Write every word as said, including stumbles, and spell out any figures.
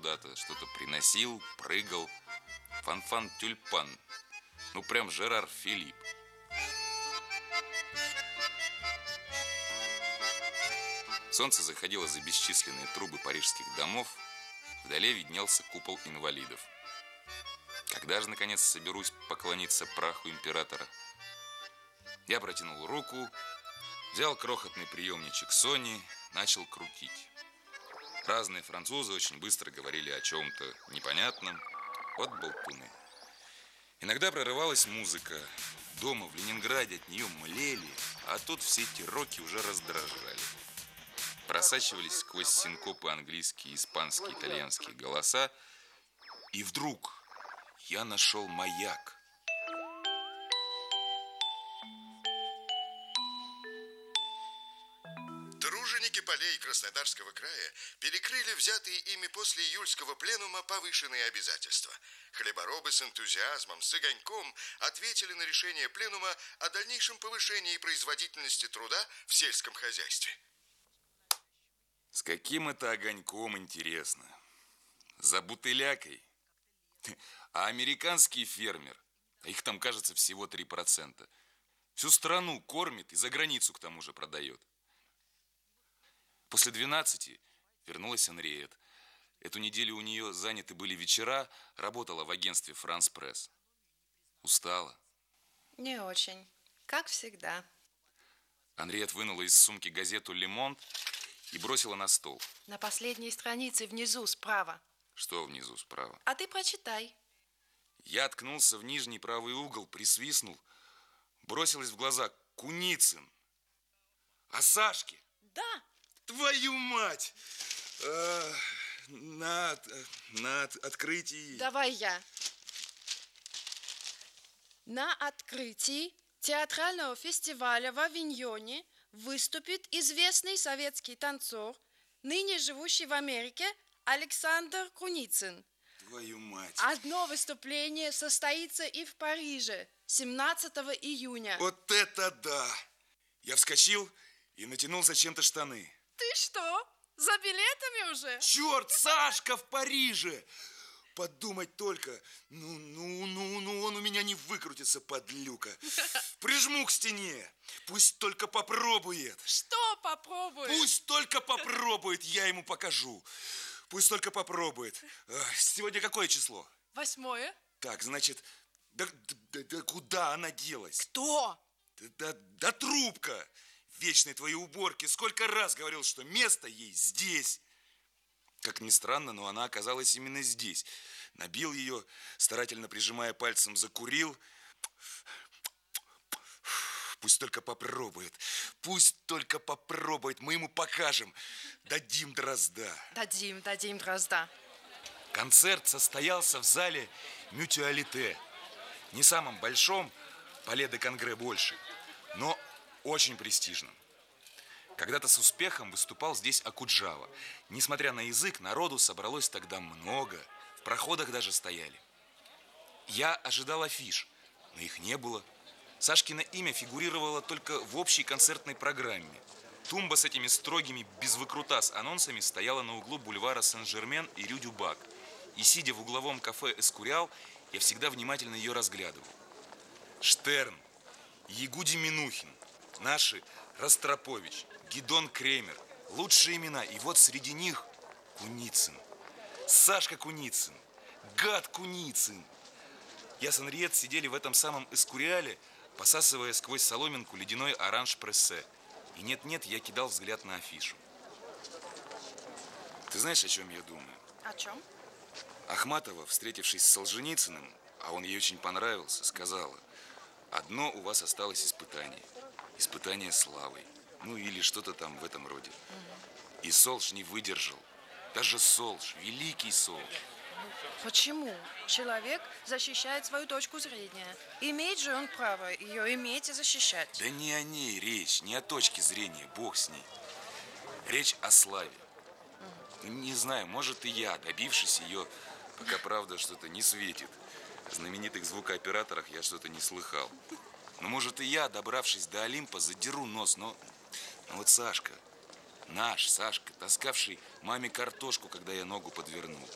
куда-то, что-то приносил, прыгал. Фанфан-тюльпан. Ну, прям Жерар Филипп. Солнце заходило за бесчисленные трубы парижских домов. Вдали виднелся купол инвалидов. Когда же, наконец, соберусь поклониться праху императора? Я протянул руку, взял крохотный приемничек Сони, начал крутить. Разные французы очень быстро говорили о чем-то непонятном. Вот болтуны. Иногда прорывалась музыка. Дома в Ленинграде от нее млели, а тут все эти роки уже раздражали. Просачивались сквозь синкопы английские, испанские, итальянские голоса. И вдруг я нашел маяк. Труженики полей Краснодарского края перекрыли взятые ими после июльского пленума повышенные обязательства. Хлеборобы с энтузиазмом, с огоньком ответили на решение пленума о дальнейшем повышении производительности труда в сельском хозяйстве. С каким это огоньком, интересно? За бутылякой? А американский фермер, а их там, кажется, всего три процента, всю страну кормит и за границу к тому же продает. После двенадцати вернулась Анриет. Эту неделю у нее заняты были вечера, работала в агентстве «Франс Пресс». Устала? Не очень, как всегда. Анриет вынула из сумки газету «Ле Монт» и бросила на стол. На последней странице внизу справа. Что внизу справа? А ты прочитай. Я ткнулся в нижний правый угол, присвистнул. Бросилась в глаза Куницын. О Сашке? Да. Твою мать! А, на, на открытии... Давай я. На открытии театрального фестиваля в Авиньоне выступит известный советский танцор, ныне живущий в Америке, Александр Куницын. Твою мать! Одно выступление состоится и в Париже семнадцатого июня. Вот это да! Я вскочил и натянул зачем-то штаны. Ты что, за билетами уже? Черт, Сашка в Париже! Подумать только, ну, ну, ну, ну, он у меня не выкрутится, подлюка. Прижму к стене, пусть только попробует. Что попробует? Пусть только попробует, я ему покажу. Пусть только попробует. Сегодня какое число? Восьмое. Так, значит, да, да, да куда она делась? Кто? Да, да, да трубка. Вечные твои уборки. Сколько раз говорил, что место ей здесь. Как ни странно, но она оказалась именно здесь. Набил ее, старательно прижимая пальцем, закурил. Пусть только попробует. Пусть только попробует. Мы ему покажем. Дадим дрозда. Дадим, дадим дрозда. Концерт состоялся в зале Мютуалите. Не самом большом, Пале де Конгре больше, но очень престижным. Когда-то с успехом выступал здесь Окуджава. Несмотря на язык, народу собралось тогда много. В проходах даже стояли. Я ожидал афиш, но их не было. Сашкино имя фигурировало только в общей концертной программе. Тумба с этими строгими, без выкрутас анонсами стояла на углу бульвара Сен-Жермен и Рю-Дюбак. И, сидя в угловом кафе «Эскурял», я всегда внимательно ее разглядывал. Штерн, Ягуди Минухин, наши Ростропович, Гидон Кремер. Лучшие имена. И вот среди них Куницын. Сашка Куницын. Гад Куницын. Я с Анриет сидели в этом самом Эскуриале, посасывая сквозь соломинку ледяной оранж-прессе. И нет-нет, я кидал взгляд на афишу. Ты знаешь, о чем я думаю? О чем? Ахматова, встретившись с Солженицыным, а он ей очень понравился, сказала: одно у вас осталось испытание. Испытание славой. Ну или что-то там в этом роде. Угу. И Солж не выдержал. Даже Солж, великий Солж. Почему? Человек защищает свою точку зрения. Имеет же он право ее иметь и защищать. Да не о ней речь, не о точке зрения, бог с ней. Речь о славе. Угу. Не знаю, может и я, добившись ее, пока правда что-то не светит. О знаменитых звукооператорах я что-то не слыхал. Но может и я, добравшись до Олимпа, задеру нос, но... Но вот Сашка, наш Сашка, таскавший маме картошку, когда я ногу подвернул.